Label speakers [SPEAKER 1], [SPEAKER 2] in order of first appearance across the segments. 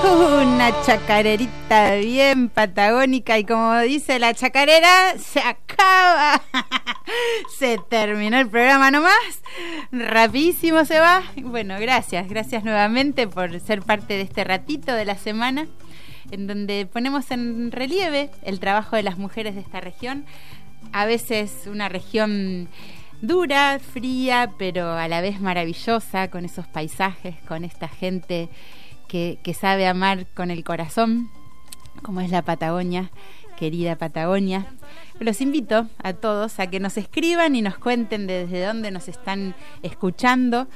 [SPEAKER 1] Una chacarerita bien patagónica, y como dice la chacarera, se acaba. Se terminó el programa nomás, rapidísimo se va. Bueno, gracias nuevamente por ser parte de este ratito de la semana, en donde ponemos en relieve el trabajo de las mujeres de esta región. A veces una región dura, fría, pero a la vez maravillosa, con esos paisajes, con esta gente que sabe amar con el corazón, como es la Patagonia, querida Patagonia. Los invito a todos a que nos escriban y nos cuenten desde dónde nos están escuchando.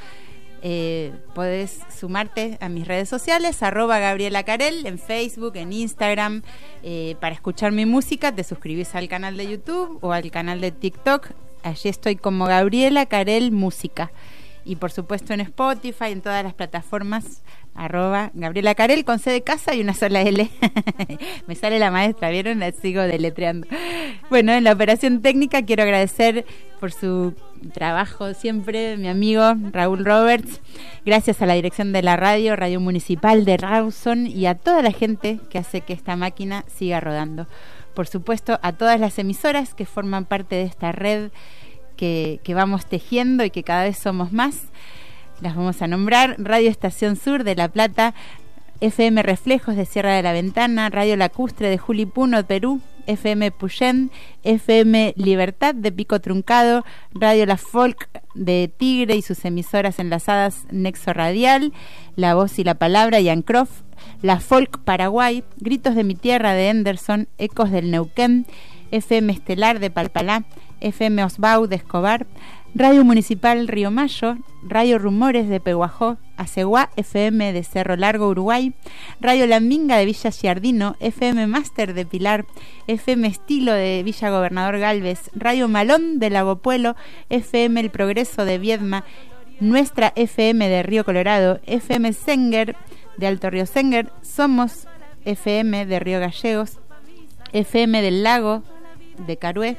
[SPEAKER 1] Podés sumarte a mis redes sociales, @GabrielaCarel, en Facebook, en Instagram. Para escuchar mi música te suscribís al canal de YouTube o al canal de TikTok. Allí estoy como Gabriela Carel Música. Y por supuesto en Spotify, en todas las plataformas, @Gabriela Carel con C de casa y una sola L. Me sale la maestra, ¿vieron? La sigo deletreando. Bueno, en la operación técnica quiero agradecer por su trabajo siempre mi amigo Raúl Roberts. Gracias a la dirección de la Radio Municipal de Rawson, y a toda la gente que hace que esta máquina siga rodando. Por supuesto a todas las emisoras que forman parte de esta red que vamos tejiendo y que cada vez somos más. Las vamos a nombrar: Radio Estación Sur de La Plata, FM Reflejos de Sierra de la Ventana, Radio Lacustre de Julipuno, Perú, FM Puyén, FM Libertad de Pico Truncado, Radio La Folk de Tigre y sus emisoras enlazadas Nexo Radial, La Voz y la Palabra y Ancroft, La Folk Paraguay, Gritos de mi Tierra de Henderson, Ecos del Neuquén, FM Estelar de Palpalá, FM Osbau de Escobar, Radio Municipal Río Mayo, Radio Rumores de Pehuajó, Aceguá FM de Cerro Largo, Uruguay, Radio La Minga de Villa Giardino, FM Máster de Pilar, FM Estilo de Villa Gobernador Galvez, Radio Malón de Lago Puelo, FM El Progreso de Viedma, Nuestra FM de Río Colorado, FM Senger de Alto Río Senger, Somos FM de Río Gallegos, FM del Lago de Carué,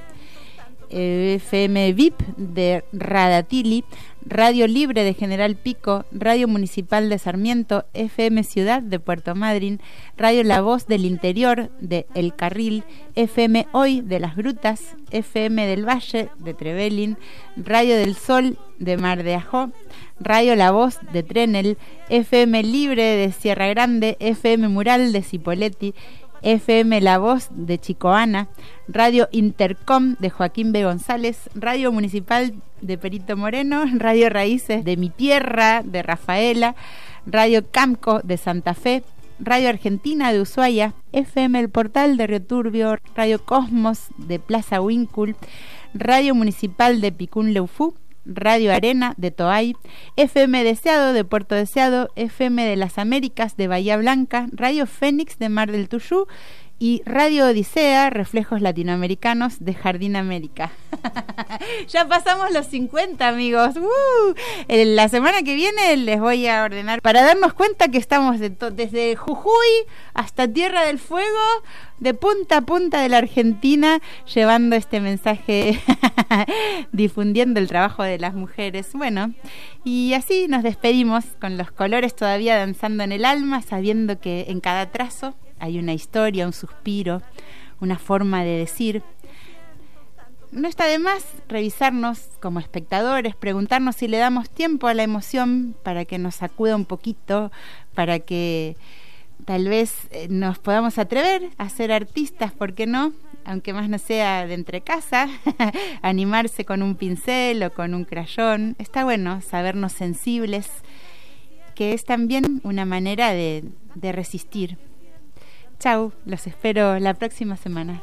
[SPEAKER 1] FM VIP de Radatili, Radio Libre de General Pico, Radio Municipal de Sarmiento, FM Ciudad de Puerto Madryn, Radio La Voz del Interior de El Carril, FM Hoy de Las Grutas, FM del Valle de Trevelin, Radio del Sol de Mar de Ajó, Radio La Voz de Trenel, FM Libre de Sierra Grande, FM Mural de Cipolletti, FM La Voz de Chicoana, Radio Intercom de Joaquín B. González, Radio Municipal de Perito Moreno, Radio Raíces de Mi Tierra de Rafaela, Radio Camco de Santa Fe, Radio Argentina de Ushuaia, FM El Portal de Río Turbio, Radio Cosmos de Plaza Huíncul, Radio Municipal de Picún Leufú, Radio Arena de Toay, FM Deseado de Puerto Deseado, FM de las Américas de Bahía Blanca, Radio Fénix de Mar del Tuyú y Radio Odisea, Reflejos Latinoamericanos de Jardín América. Ya pasamos los 50, amigos. La semana que viene les voy a ordenar para darnos cuenta que estamos desde Jujuy hasta Tierra del Fuego, de punta a punta de la Argentina, llevando este mensaje, difundiendo el trabajo de las mujeres. Bueno, y así nos despedimos con los colores todavía danzando en el alma, sabiendo que en cada trazo hay una historia, un suspiro, una forma de decir. No está de más revisarnos como espectadores, preguntarnos si le damos tiempo a la emoción para que nos sacuda un poquito, para que tal vez nos podamos atrever a ser artistas, ¿por qué no? Aunque más no sea de entre casa, animarse con un pincel o con un crayón. Está bueno sabernos sensibles, que es también una manera de resistir. Chau, los espero la próxima semana.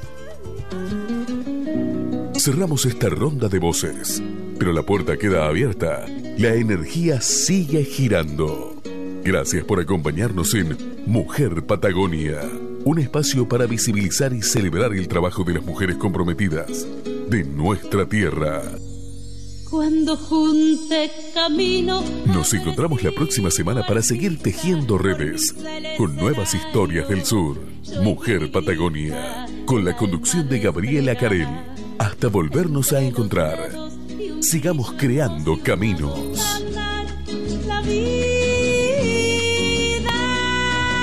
[SPEAKER 2] Cerramos esta ronda de voces, pero la puerta queda abierta. La energía sigue girando. Gracias por acompañarnos en Mujer Patagonia, un espacio para visibilizar y celebrar el trabajo de las mujeres comprometidas de nuestra tierra.
[SPEAKER 3] Cuando junte camino.
[SPEAKER 2] Nos encontramos la próxima semana para seguir tejiendo redes con nuevas historias del sur. Mujer Patagonia, con la conducción de Gabriela Carel. Hasta volvernos a encontrar. Sigamos creando caminos.
[SPEAKER 3] La vida.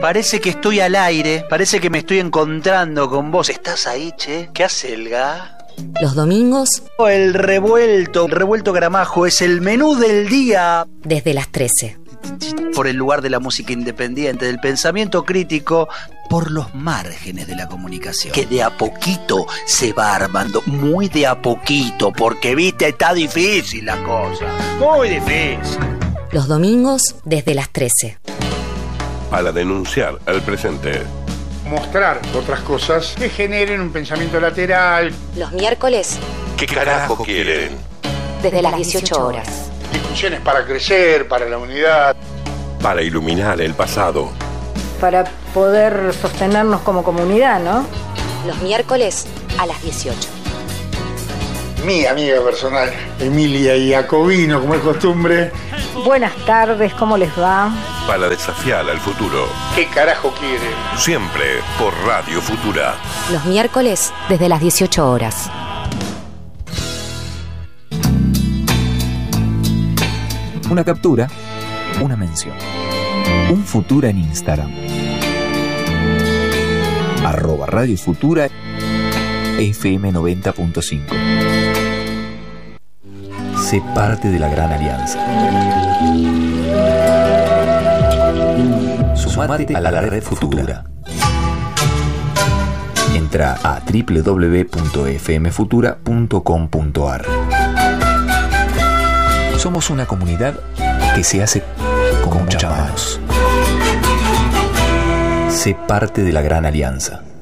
[SPEAKER 4] Parece que estoy al aire, parece que me estoy encontrando con vos. ¿Estás ahí, che? ¿Qué hace el ga?
[SPEAKER 5] Los domingos.
[SPEAKER 4] El revuelto Gramajo es el menú del día.
[SPEAKER 5] Desde las 13.
[SPEAKER 4] Por el lugar de la música independiente, del pensamiento crítico, por los márgenes de la comunicación. Que de a poquito se va armando, muy de a poquito, porque viste, está difícil la cosa, muy difícil.
[SPEAKER 5] Los domingos desde las 13.
[SPEAKER 2] Para denunciar el presente.
[SPEAKER 6] Mostrar otras cosas que generen un pensamiento lateral.
[SPEAKER 5] Los miércoles.
[SPEAKER 2] ¿Qué carajo quieren?
[SPEAKER 5] Desde las 18 horas.
[SPEAKER 6] Discusiones para crecer, para la unidad.
[SPEAKER 2] Para iluminar el pasado.
[SPEAKER 7] Para poder sostenernos como comunidad, ¿no?
[SPEAKER 5] Los miércoles a las 18.
[SPEAKER 6] Mi amiga personal, Emilia Iacobino, como es costumbre.
[SPEAKER 7] Buenas tardes, ¿cómo les va?
[SPEAKER 2] Para desafiar al futuro.
[SPEAKER 6] ¿Qué carajo quieren?
[SPEAKER 2] Siempre por Radio Futura.
[SPEAKER 5] Los miércoles desde las 18 horas.
[SPEAKER 8] Una captura, una mención. Un Futura en Instagram. @Radio Futura FM 90.5. Sé parte de la gran alianza. Sumate a la red Futura. Entra a www.fmfutura.com.ar. Somos una comunidad que se hace con muchas manos. Sé parte de la gran alianza.